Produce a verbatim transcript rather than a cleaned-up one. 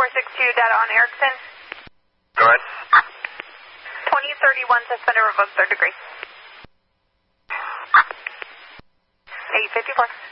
four six two, data on Erickson. Go ahead. twenty thirty-one, suspended, revoked, third degree. eight fifty-four.